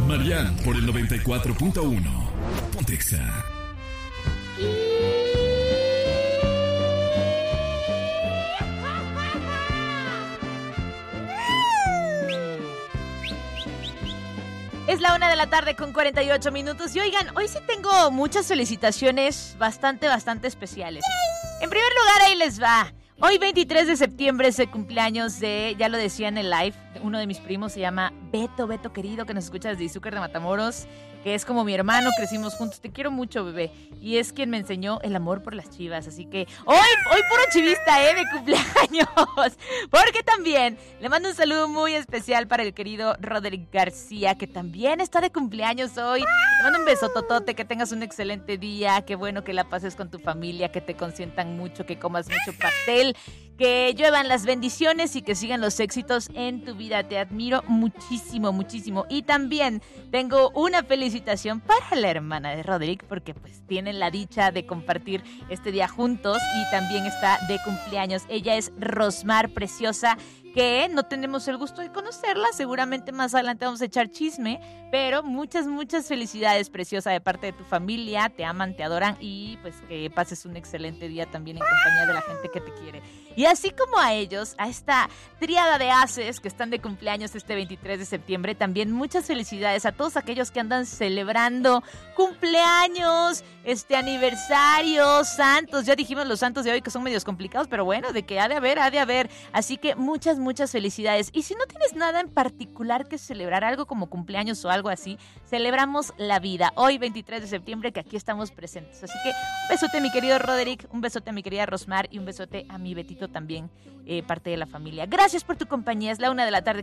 Marian por el 94.1. Pontexa. Es la 1:00 con 48 minutos. Y oigan, hoy sí tengo muchas felicitaciones bastante especiales. En primer lugar, ahí les va. Hoy 23 de septiembre es el cumpleaños de, ya lo decía en el live, uno de mis primos se llama Beto querido, que nos escucha desde Izúcar de Matamoros, que es como mi hermano, crecimos juntos. Te quiero mucho, bebé. Y es quien me enseñó el amor por las chivas. Así que hoy puro chivista, de cumpleaños. Porque también le mando un saludo muy especial para el querido Roderick García, que también está de cumpleaños hoy. Le mando un beso totote, que tengas un excelente día. Qué bueno que la pases con tu familia, que te consientan mucho, que comas mucho pastel, que lluevan las bendiciones y que sigan los éxitos en tu vida. Te admiro muchísimo. Y también tengo una felicitación para la hermana de Roderick, porque pues tienen la dicha de compartir este día juntos y también está de cumpleaños. Ella es Rosmar Preciosa, que no tenemos el gusto de conocerla. Seguramente más adelante vamos a echar chisme, pero muchas felicidades, preciosa, de parte de tu familia. Te aman, te adoran y pues que pases un excelente día también en compañía de la gente que te quiere. Y así como a ellos, a esta tríada de ases que están de cumpleaños este 23 de septiembre, también muchas felicidades a todos aquellos que andan celebrando cumpleaños, aniversarios, santos. Ya dijimos los santos de hoy que son medios complicados, pero bueno, de que ha de haber. Así que muchas felicidades. Y si no tienes nada en particular que celebrar, algo como cumpleaños o algo así, celebramos la vida. Hoy 23 de septiembre, que aquí estamos presentes. Así que un besote a mi querido Roderick, un besote a mi querida Rosmar y un besote a mi Betito también, parte de la familia. Gracias por tu compañía. Es la 1:00